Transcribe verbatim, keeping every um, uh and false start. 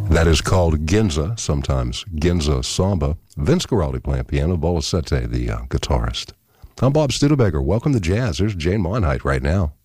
That is called Ginza, sometimes Ginza Samba. Vince Guaraldi playing piano, Bola Sete, the uh, guitarist. I'm Bob Studebaker. Welcome to Jazz. There's Jane Monheit right now.